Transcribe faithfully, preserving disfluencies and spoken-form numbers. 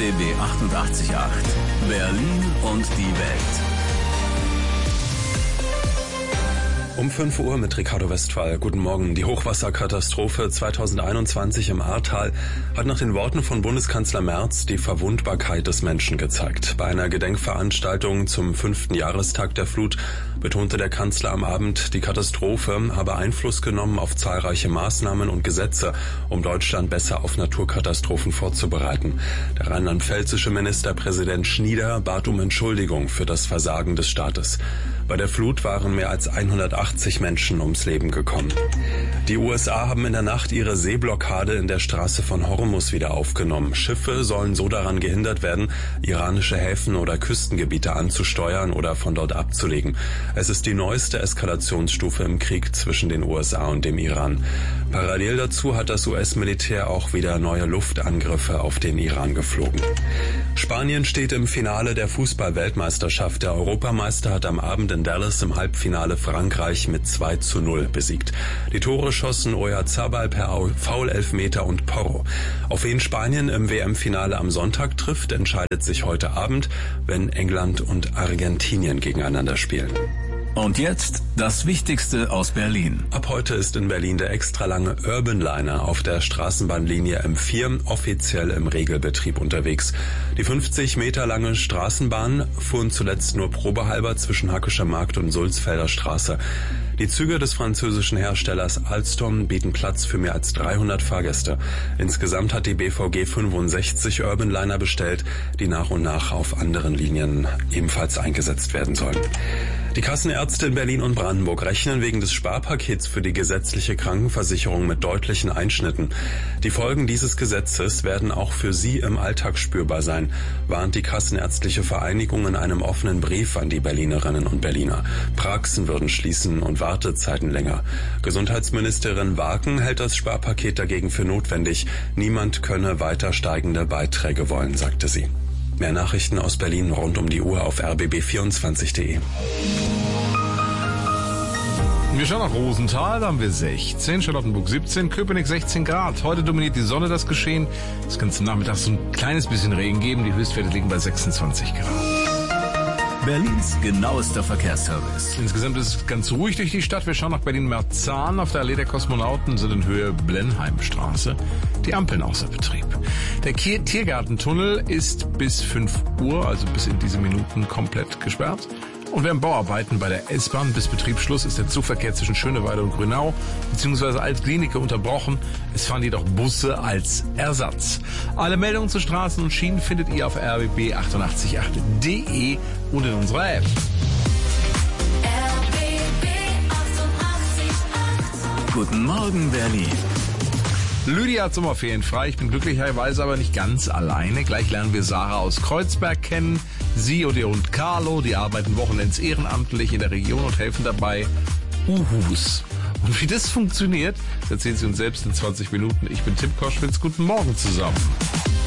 B B achtundachtzig Komma acht. Berlin und die Welt. Um fünf Uhr mit Ricardo Westphal. Guten Morgen. Die Hochwasserkatastrophe zweitausendeinundzwanzig im Ahrtal hat nach den Worten von Bundeskanzler Merz die Verwundbarkeit des Menschen gezeigt. Bei einer Gedenkveranstaltung zum fünften Jahrestag der Flut betonte der Kanzler am Abend, die Katastrophe habe Einfluss genommen auf zahlreiche Maßnahmen und Gesetze, um Deutschland besser auf Naturkatastrophen vorzubereiten. Der rheinland-pfälzische Ministerpräsident Schnieder bat um Entschuldigung für das Versagen des Staates. Bei der Flut waren mehr als hundertachtzig Menschen ums Leben gekommen. Die U S A haben in der Nacht ihre Seeblockade in der Straße von Hormuz wieder aufgenommen. Schiffe sollen so daran gehindert werden, iranische Häfen oder Küstengebiete anzusteuern oder von dort abzulegen. Es ist die neueste Eskalationsstufe im Krieg zwischen den U S A und dem Iran. Parallel dazu hat das U S-Militär auch wieder neue Luftangriffe auf den Iran geflogen. Spanien steht im Finale der Fußball-Weltmeisterschaft. Der Europameister hat am Abend in Dallas im Halbfinale Frankreich mit zwei zu null besiegt. Die Tore schossen Oyarzabal per Foul-Elfmeter und Porro. Auf wen Spanien im W M-Finale am Sonntag trifft, entscheidet sich heute Abend, wenn England und Argentinien gegeneinander spielen. Und jetzt das Wichtigste aus Berlin. Ab heute ist in Berlin der extralange Urbanliner auf der Straßenbahnlinie M vier offiziell im Regelbetrieb unterwegs. Die fünfzig Meter lange Straßenbahn fuhren zuletzt nur probehalber zwischen Hackescher Markt und Sulzfelder Straße. Die Züge des französischen Herstellers Alstom bieten Platz für mehr als dreihundert Fahrgäste. Insgesamt hat die B V G fünfundsechzig Urbanliner bestellt, die nach und nach auf anderen Linien ebenfalls eingesetzt werden sollen. Die Kassenärzte in Berlin und Brandenburg rechnen wegen des Sparpakets für die gesetzliche Krankenversicherung mit deutlichen Einschnitten. Die Folgen dieses Gesetzes werden auch für sie im Alltag spürbar sein, warnt die Kassenärztliche Vereinigung in einem offenen Brief an die Berlinerinnen und Berliner. Praxen würden schließen und Wartezeiten länger. Gesundheitsministerin Waken hält das Sparpaket dagegen für notwendig. Niemand könne weiter steigende Beiträge wollen, sagte sie. Mehr Nachrichten aus Berlin rund um die Uhr auf r b b vierundzwanzig punkt de. Wir schauen nach Rosenthal, da haben wir sechzehn, Charlottenburg siebzehn, Köpenick sechzehn Grad. Heute dominiert die Sonne das Geschehen. Es kann zum Nachmittag so ein kleines bisschen Regen geben. Die Höchstwerte liegen bei sechsundzwanzig Grad. Berlins genauester Verkehrsservice. Insgesamt ist es ganz ruhig durch die Stadt. Wir schauen nach Berlin-Marzahn. Auf der Allee der Kosmonauten sind in Höhe Blenheimstraße die Ampeln außer Betrieb. Der Tiergartentunnel ist bis fünf Uhr, also bis in diese Minuten, komplett gesperrt. Und während Bauarbeiten bei der S-Bahn bis Betriebsschluss ist der Zugverkehr zwischen Schöneweide und Grünau bzw. Altklinike unterbrochen. Es fahren jedoch Busse als Ersatz. Alle Meldungen zu Straßen und Schienen findet ihr auf r b b achtundachtzig Komma acht punkt de und in unserer App. R B B achtundachtzig Komma acht. Guten Morgen, Berlin. Lydia hat Sommerferien frei. Ich bin glücklicherweise aber nicht ganz alleine. Gleich lernen wir Sarah aus Kreuzberg kennen. Sie und ihr Hund Carlo, die arbeiten wochenends ehrenamtlich in der Region und helfen dabei Uhus. Und wie das funktioniert, erzählen sie uns selbst in zwanzig Minuten. Ich bin Tim Koschwitz. Guten Morgen zusammen.